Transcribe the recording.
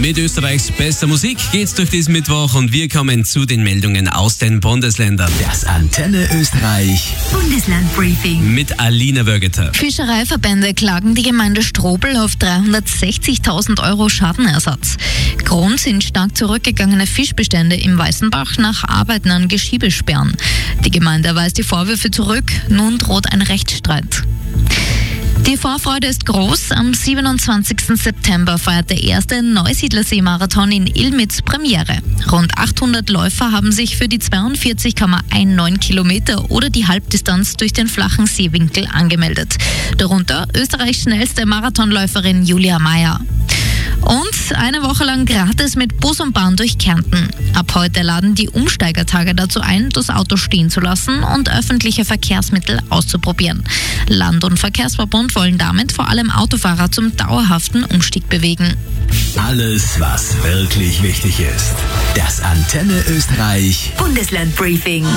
Mit Österreichs bester Musik geht's durch diesen Mittwoch und wir kommen zu den Meldungen aus den Bundesländern. Das Antenne Österreich Bundesland-Briefing Mit Alina Wörgeter. Fischereiverbände klagen die Gemeinde Strobl auf 360.000 Euro Schadenersatz. Grund sind stark zurückgegangene Fischbestände im Weißenbach nach Arbeiten an Geschiebesperren. Die Gemeinde weist die Vorwürfe zurück, nun droht ein Rechtsstreit. Die Vorfreude ist groß. Am 27. September feiert der erste Neusiedlersee-Marathon in Ilmitz Premiere. Rund 800 Läufer haben sich für die 42,19 Kilometer oder die Halbdistanz durch den flachen Seewinkel angemeldet. Darunter Österreichs schnellste Marathonläuferin Julia Meyer. Und eine Woche lang gratis mit Bus und Bahn durch Kärnten. Ab heute laden die Umsteigertage dazu ein, das Auto stehen zu lassen und öffentliche Verkehrsmittel auszuprobieren. Land- und Verkehrsverbund wollen damit vor allem Autofahrer zum dauerhaften Umstieg bewegen. Alles, was wirklich wichtig ist. Das Antenne Österreich Bundesland-Briefing.